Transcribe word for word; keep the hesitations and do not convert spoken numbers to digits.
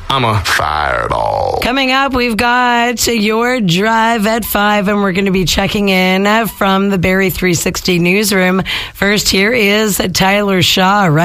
I'm a fireball. Coming up, we've got your drive at five, and we're going to be checking in from the Barrie three sixty newsroom. First, here is Tyler Shaw. Right